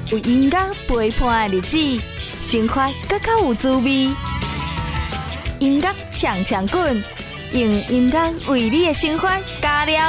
有音乐陪伴的日子，生活更较有滋味。音乐呛滚，用音乐为你的生活加料。